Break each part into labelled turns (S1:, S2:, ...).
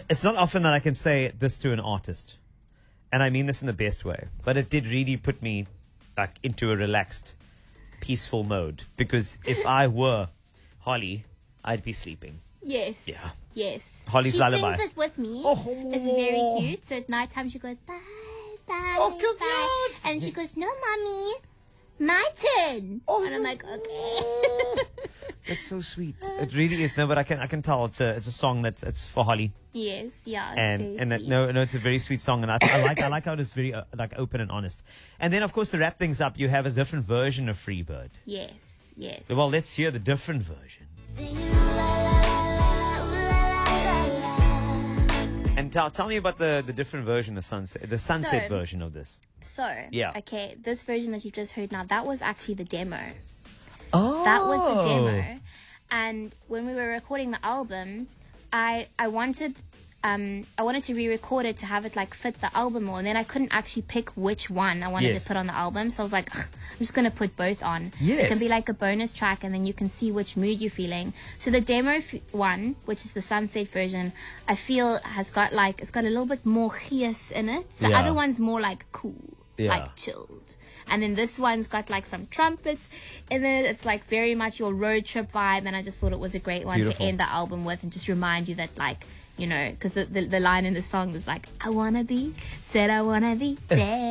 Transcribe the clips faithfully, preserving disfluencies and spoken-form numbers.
S1: It's not often that I can say this to an artist, and I mean this in the best way, but it did really put me like into a relaxed, peaceful mode, because if I were Holly, I'd be sleeping.
S2: Yes.
S1: Yeah.
S2: Yes.
S1: Holly's
S2: she
S1: lullaby.
S2: She sings it with me.
S1: Oh.
S2: It's very cute. So at night time she goes, bye, bye,
S1: Oh, cute,
S2: bye.
S1: cute.
S2: And she goes, no, mommy, my turn.
S1: Oh.
S2: And I'm like, okay.
S1: It's so sweet. It really is. No, but I can I can tell it's a it's a song that's it's for Holly.
S2: Yes, yeah. It's
S1: and
S2: very
S1: and that,
S2: sweet.
S1: no no it's a very sweet song, and I, I like I like how it is very uh, like open and honest. And then of course to wrap things up, you have a different version of Freebird.
S2: Yes, yes.
S1: Well, let's hear the different version. And tell tell me about the the different version of Sunset, the Sunset
S2: So-
S1: version of this.
S2: So,
S1: Yeah.
S2: okay, this version that you've just heard now, that was actually the demo.
S1: Oh,
S2: That was the demo. And when we were recording the album, I I wanted um I wanted to re-record it to have it like fit the album more, and then I couldn't actually pick which one I wanted
S1: Yes.
S2: to put on the album. So I was like, "Ugh, I'm just gonna put both on.
S1: Yes.
S2: It can be like a bonus track, and then you can see which mood you're feeling. So the demo f- one, which is the Sunset version, I feel has got like it's got a little bit more gees in it. The
S1: Yeah.
S2: other one's more like cool,
S1: Yeah.
S2: like chilled. And then this one's got like some trumpets in it. It's like very much your road trip vibe. And I just thought it was a great one
S1: Beautiful.
S2: to end the album with and just remind you that, like, you know, because the, the, the line in the song is like, I want to be, said I want to be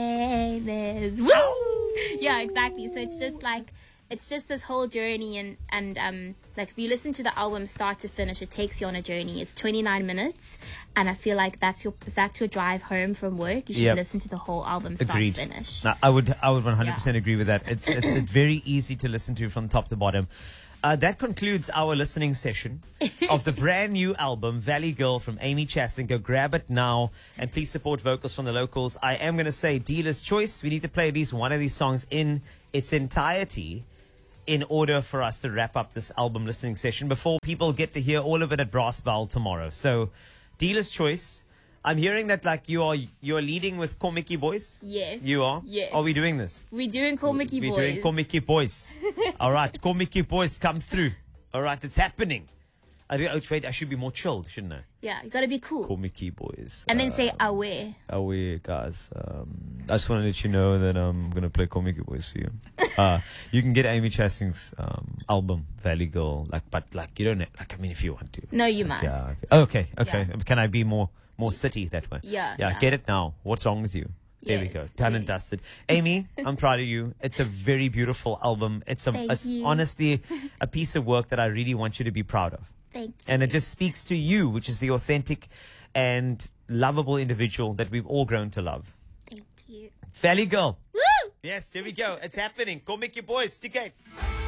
S2: famous. Woo! Yeah, exactly. So it's just like, it's just this whole journey. And, and um, like, if you listen to the album start to finish, it takes you on a journey. It's twenty-nine minutes. And I feel like that's your, if that's your drive home from work, you should
S1: Yep.
S2: listen to the whole album start
S1: Agreed.
S2: to finish.
S1: No, I would I would one hundred percent agree with that. It's it's very easy to listen to from top to bottom. Uh, that concludes our listening session of the brand new album, Valley Girl, from Amy Chassin. Go grab it now, and please support vocals from the locals. I am going to say dealer's choice. We need to play at least one of these songs in its entirety in order for us to wrap up this album listening session before people get to hear all of it at Brass Bell tomorrow. So, dealer's choice. I'm hearing that like you are you're leading with Komiki Boys.
S2: Yes.
S1: You are?
S2: Yes.
S1: Are we doing this?
S2: We're doing Call Mickey
S1: We're
S2: Boys.
S1: doing Komiki Boys. All right, Komiki Boys, come through. All right, it's happening. I, do- oh, wait, I should be more chilled, shouldn't I?
S2: Yeah, you gotta be cool.
S1: Komiki Boys.
S2: And then
S1: Uh,
S2: say away.
S1: Away, guys. Um, I just want to let you know that I'm going to play Komiki Boys for you. Uh, you can get Amy Chassin's um, album, Valley Girl, like, but like you don't, like, I mean, if you want to.
S2: No, you
S1: Like,
S2: must.
S1: yeah. Okay, okay.
S2: Yeah.
S1: Can I be more more city that way?
S2: Yeah,
S1: Yeah,
S2: yeah.
S1: get it now. What's wrong with you? There we
S2: Yes,
S1: go. Done and
S2: yeah.
S1: dusted. Amy, I'm proud of you. It's a very beautiful album. It's a,
S2: Thank
S1: it's
S2: you.
S1: honestly a piece of work that I really want you to be proud of.
S2: Thank you.
S1: And it just speaks to you, which is the authentic and lovable individual that we've all grown to love.
S2: Thank you.
S1: Valley Girl.
S2: Woo!
S1: Yes, here we go. It's happening. Go make your boys. Stick it.